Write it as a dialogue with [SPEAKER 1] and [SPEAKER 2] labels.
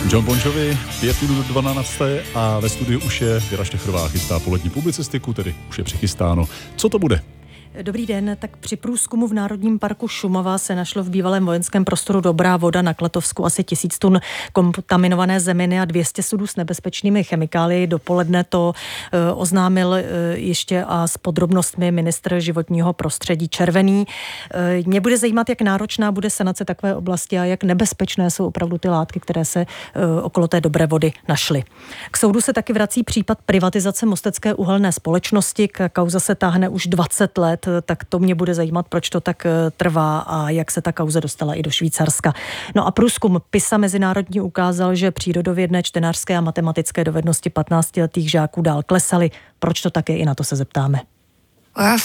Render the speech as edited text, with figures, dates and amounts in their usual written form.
[SPEAKER 1] John Bon Jovi, 5 minut 12 a ve studiu už je Věra Štechrová, chystá polední publicistiku, tedy už je přichystáno. Co to bude?
[SPEAKER 2] Dobrý den, tak při průzkumu v Národním parku Šumava se našlo v bývalém vojenském prostoru Dobrá Voda na Klatovsku asi 1000 tun kontaminované zeminy a 200 sudů s nebezpečnými chemikálií. Dopoledne to oznámil ještě a s podrobnostmi ministr životního prostředí Červený. Mě bude zajímat, jak náročná bude sanace takové oblasti a jak nebezpečné jsou opravdu ty látky, které se okolo té Dobré Vody našly. K soudu se taky vrací případ privatizace Mostecké uhelné společnosti. Kauza se táhne už 20 let. Tak to mě bude zajímat, proč to tak trvá a jak se ta kauza dostala i do Švýcarska. No a průzkum PISA mezinárodní ukázal, že přírodovědné, čtenářské a matematické dovednosti 15letých žáků dál klesaly. Proč to tak je, i na to se zeptáme.